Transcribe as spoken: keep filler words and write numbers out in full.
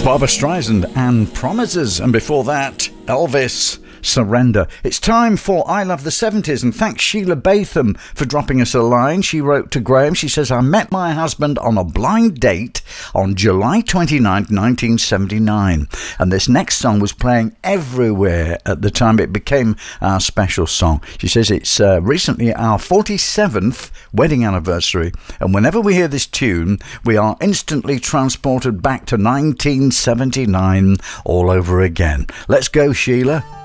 Barbra Streisand and Promises, and before that, Elvis, Surrender. It's time for I Love the seventies, and thanks Sheila Batham for dropping us a line. She wrote to Graham, she says, I met my husband on a blind date on July twenty-ninth, nineteen seventy-nine, and this next song was playing everywhere at the time. It became our special song. She says it's uh, recently our forty-seventh wedding anniversary, and whenever we hear this tune, we are instantly transported back to nineteen seventy-nine all over again. Let's go, Sheila.